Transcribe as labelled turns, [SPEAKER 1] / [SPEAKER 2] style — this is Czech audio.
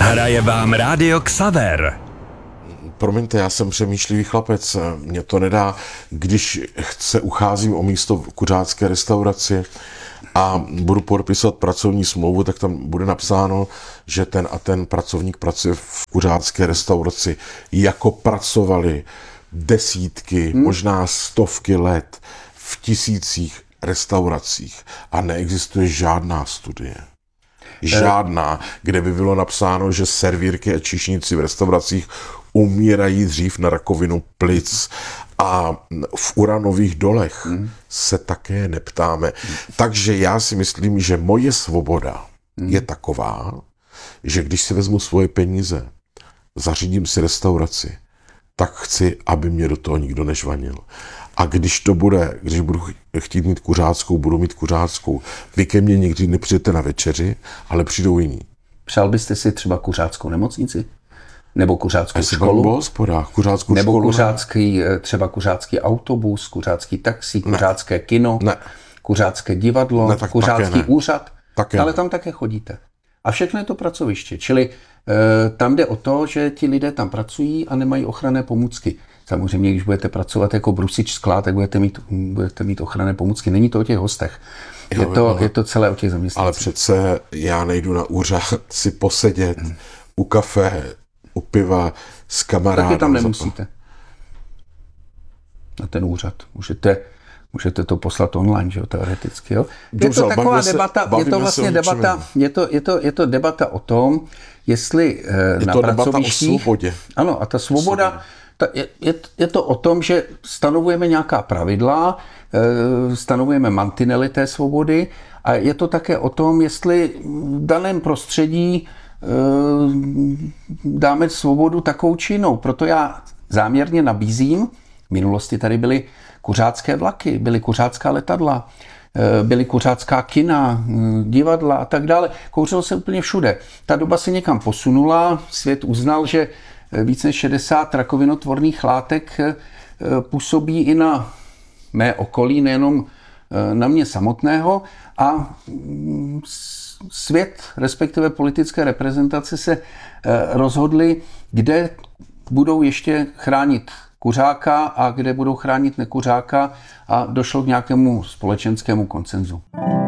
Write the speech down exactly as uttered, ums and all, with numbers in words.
[SPEAKER 1] Hraje vám Rádio Xaver.
[SPEAKER 2] Promiňte, já jsem přemýšlivý chlapec. Mě to nedá, když se ucházím o místo v kuřácké restauraci a budu podepisovat pracovní smlouvu, tak tam bude napsáno, že ten a ten pracovník pracuje v kuřácké restauraci, jako pracovali desítky, hmm. možná stovky let v tisících restauracích a neexistuje žádná studie. Žádná, kde by bylo napsáno, že servírky a číšníci v restauracích umírají dřív na rakovinu plic a v uranových dolech hmm. se také neptáme. Hmm. Takže já si myslím, že moje svoboda hmm. je taková, že když si vezmu svoje peníze, zařídím si restauraci, tak chci, aby mě do toho nikdo nežvanil. A když to bude, když budu chtít mít kuřáckou, budu mít kuřáckou. Vy ke mně nikdy nepřijete na večeři, ale přijdou jiní.
[SPEAKER 3] Přál byste si třeba kuřáckou nemocnici? Nebo kuřáckou školu?
[SPEAKER 2] Nebo hospodách, kuřáckou
[SPEAKER 3] Nebo
[SPEAKER 2] školu,
[SPEAKER 3] kuřácký, třeba kuřácký autobus, kuřácký taxi, kuřácké kino,
[SPEAKER 2] ne.
[SPEAKER 3] kuřácké divadlo,
[SPEAKER 2] ne, tak
[SPEAKER 3] kuřácký úřad.
[SPEAKER 2] Také
[SPEAKER 3] ale
[SPEAKER 2] ne.
[SPEAKER 3] Tam také chodíte. A všechno je to pracoviště. Čili e, tam jde o to, že ti lidé tam pracují a nemají ochranné pomůcky. Samozřejmě, když budete pracovat jako brusič skla, tak budete mít, budete mít ochranné pomůcky. Není to o těch hostech. Je, jo, to, jo. je to celé o těch zaměstnancích.
[SPEAKER 2] Ale přece já nejdu na úřad si posedět hmm. u kafe, u piva s kamarádem.
[SPEAKER 3] Taky tam nemusíte. Na ten úřad. Můžete, můžete to poslat online, že jo, teoreticky. Jo? Je
[SPEAKER 2] Dobře,
[SPEAKER 3] to taková
[SPEAKER 2] se,
[SPEAKER 3] debata, je to vlastně debata, je to, je, to, je to debata o tom, jestli
[SPEAKER 2] je
[SPEAKER 3] na
[SPEAKER 2] to
[SPEAKER 3] pracovištích...
[SPEAKER 2] debata o svobodě.
[SPEAKER 3] Ano, a ta svoboda... Ta, je, je, je to o tom, že stanovujeme nějaká pravidla, stanovujeme mantinely té svobody a je to také o tom, jestli v daném prostředí dáme svobodu takovou či jinou. Proto já záměrně nabízím, v minulosti tady byly kuřácké vlaky, byly kuřácká letadla, byly kuřácká kina, divadla a tak dále. Kouřilo se úplně všude. Ta doba se někam posunula, svět uznal, že víc než šedesát rakovinotvorných látek působí i na mé okolí, nejenom na mě samotného a svět, respektive politické reprezentace se rozhodly, kde budou ještě chránit kuřáka a kde budou chránit nekuřáka a došlo k nějakému společenskému konsenzu.